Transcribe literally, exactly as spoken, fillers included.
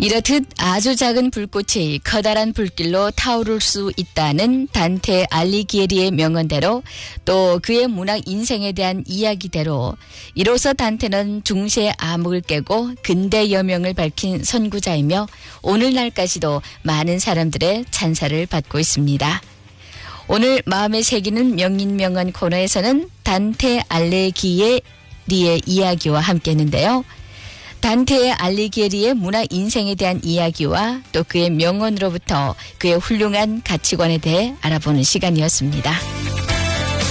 이렇듯 아주 작은 불꽃이 커다란 불길로 타오를 수 있다는 단테 알리기에리의 명언대로 또 그의 문학 인생에 대한 이야기대로 이로써 단테는 중세 암흑을 깨고 근대 여명을 밝힌 선구자이며 오늘날까지도 많은 사람들의 찬사를 받고 있습니다. 오늘 마음에 새기는 명인명언 코너에서는 단테 알리기에리의 이야기와 함께 했는데요. 단테의 알리기에리의 문화 인생에 대한 이야기와 또 그의 명언으로부터 그의 훌륭한 가치관에 대해 알아보는 시간이었습니다.